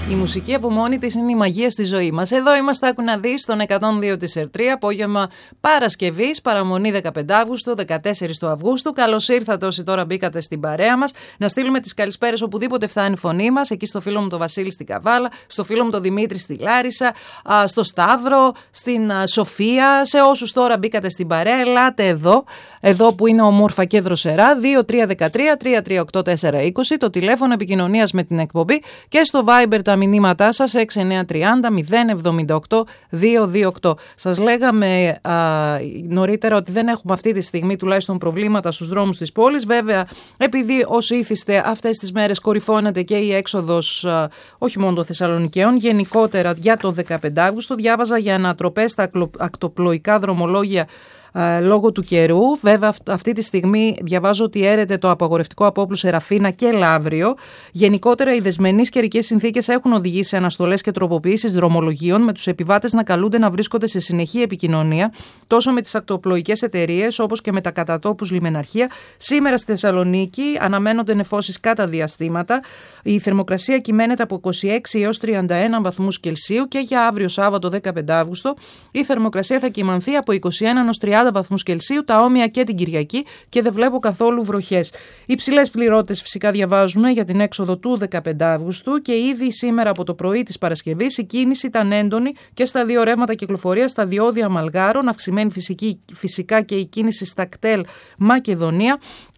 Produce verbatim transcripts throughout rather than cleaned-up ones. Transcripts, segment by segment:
Η μουσική από μόνη της είναι η μαγεία στη ζωή μας. Εδώ είμαστε, άκου να δεις, στον εκατόν δύο της ΕΡΤΡΙΑ, απόγευμα Παρασκευής, παραμονή δεκαπέντε Αυγούστου, δεκατέσσερις του Αυγούστου. Καλώς ήρθατε όσοι τώρα μπήκατε στην παρέα μας. Να στείλουμε τις καλησπέρες οπουδήποτε φτάνει η φωνή μας. Εκεί στο φίλο μου τον Βασίλη στην Καβάλα, στο φίλο μου τον Δημήτρη στη Λάρισα, στο Σταύρο, στην Σοφία. Σε όσους τώρα μπήκατε στην παρέα, ελάτε εδώ, εδώ που είναι όμορφα και δροσερά. δύο τρία ένα τρία τρία τρία οκτώ τέσσερα είκοσι, το τηλέφωνο επικοινωνίας με την εκπομπή, και στο Viber τα μηνύματά σας έξι εννιά τριάντα μηδέν εβδομήντα οκτώ διακόσια είκοσι οκτώ. Σας λέγαμε α, νωρίτερα ότι δεν έχουμε αυτή τη στιγμή τουλάχιστον προβλήματα στους δρόμους της πόλης. Βέβαια, επειδή όσοι ήθιστε αυτές τις μέρες κορυφώνεται και η έξοδος α, όχι μόνο των Θεσσαλονικαίων, γενικότερα για το δεκαπέντε Αυγούστου. Διάβαζα για ανατροπές στα ακτοπλοϊκά δρομολόγια λόγω του καιρού. Βέβαια, αυτή τη στιγμή διαβάζω ότι έρεται το απαγορευτικό απόπλου σε Ραφίνα και Λαύριο. Γενικότερα, οι δεσμενείς καιρικές συνθήκες έχουν οδηγήσει σε αναστολές και τροποποιήσεις δρομολογίων, με τους επιβάτες να καλούνται να βρίσκονται σε συνεχή επικοινωνία τόσο με τις ακτοπλοϊκές εταιρείες όπως και με τα κατατόπους λιμεναρχεία. Σήμερα στη Θεσσαλονίκη αναμένονται νεφώσεις κατά διαστήματα. Η θερμοκρασία κυμαίνεται από είκοσι έξι έως τριάντα ένα βαθμούς Κελσίου, και για αύριο Σάββατο δεκαπέντε Αυγούστου η θερμοκρασία θα κυμανθεί από είκοσι ένα έως τριάντα βαθμούς Κελσίου, τα όμοια και την Κυριακή, και δεν βλέπω καθόλου βροχές. Υψηλές πληρότητες φυσικά διαβάζουμε για την έξοδο του δεκαπέντε Αυγούστου, και ήδη σήμερα από το πρωί της Παρασκευής η κίνηση ήταν έντονη και στα δύο ρεύματα κυκλοφορίας, στα διόδια Μαλγάρων, αυξημένη φυσική, φυσικά και η κίνηση στα κτέλ Μακεδονία,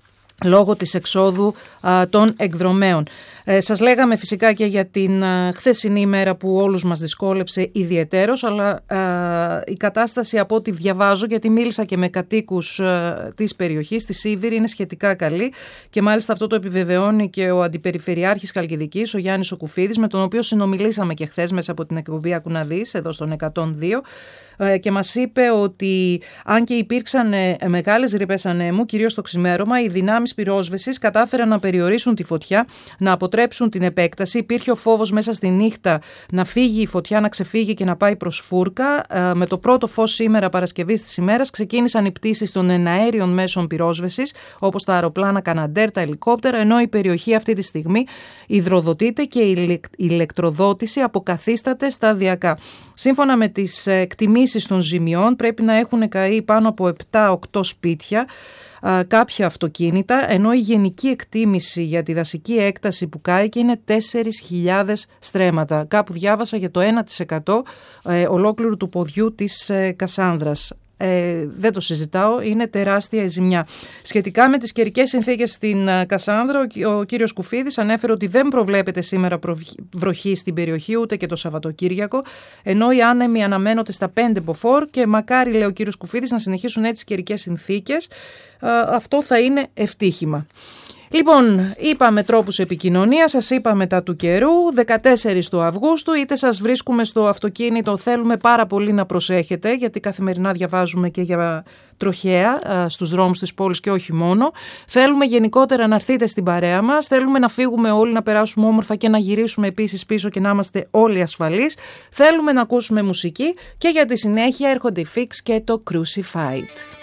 λόγω της εξόδου α, των εκδρομέων. Ε, σας λέγαμε φυσικά και για την α, χθεσινή ημέρα που όλους μας δυσκόλεψε ιδιαιτέρως, αλλά α, η κατάσταση από ό,τι διαβάζω, γιατί μίλησα και με κατοίκους α, της περιοχής, της Σίβηρη, είναι σχετικά καλή, και μάλιστα αυτό το επιβεβαιώνει και ο Αντιπεριφερειάρχης Χαλκιδικής, ο Γιάννης ο Κουφίδης, με τον οποίο συνομιλήσαμε και χθες μέσα από την εκπομπή Άκου να δεις, εδώ στον εκατόν δύο, και μας είπε ότι αν και υπήρξαν μεγάλες ρηπές ανέμου, κυρίως το ξημέρωμα, οι δυνάμεις πυρόσβεσης κατάφεραν να περιορίσουν τη φωτιά, να αποτρέψουν την επέκταση. Υπήρχε ο φόβος μέσα στη νύχτα να φύγει η φωτιά, να ξεφύγει και να πάει προς φούρκα. Με το πρώτο φως σήμερα, Παρασκευής της ημέρας, ξεκίνησαν οι πτήσεις των εναέριων μέσων πυρόσβεσης, όπως τα αεροπλάνα Καναντέρ, τα ελικόπτερα, ενώ η περιοχή αυτή τη στιγμή υδροδοτείται και η ηλεκτροδότηση αποκαθίσταται σταδιακά. Σύμφωνα με τις εκτιμήσεις των ζημιών, πρέπει να έχουν καεί πάνω από επτά οκτώ σπίτια, κάποια αυτοκίνητα, ενώ η γενική εκτίμηση για τη δασική έκταση που κάηκε είναι τέσσερις χιλιάδες στρέμματα. Κάπου διάβασα για το ένα τοις εκατό ε, ολόκληρου του ποδιού της ε, Κασάνδρας. Ε, δεν το συζητάω, είναι τεράστια η ζημιά. Σχετικά με τις καιρικές συνθήκες στην Κασάνδρα, ο, ο κύριος Κουφίδης ανέφερε ότι δεν προβλέπεται σήμερα βροχή στην περιοχή, ούτε και το Σαββατοκύριακο, ενώ οι άνεμοι αναμένονται στα πέντε μποφόρ, και μακάρι, λέει ο κύριος Κουφίδης, να συνεχίσουν έτσι καιρικές συνθήκες. Ε, αυτό θα είναι ευτύχημα. Λοιπόν, είπαμε τρόπους επικοινωνίας, σας είπαμε τα του καιρού, δεκατέσσερις του Αυγούστου, είτε σας βρίσκουμε στο αυτοκίνητο, θέλουμε πάρα πολύ να προσέχετε, γιατί καθημερινά διαβάζουμε και για τροχαία α, στους δρόμους της πόλης και όχι μόνο. Θέλουμε γενικότερα να έρθετε στην παρέα μας, θέλουμε να φύγουμε όλοι, να περάσουμε όμορφα και να γυρίσουμε επίσης πίσω και να είμαστε όλοι ασφαλείς. Θέλουμε να ακούσουμε μουσική, και για τη συνέχεια έρχονται οι Fix και το Crucified.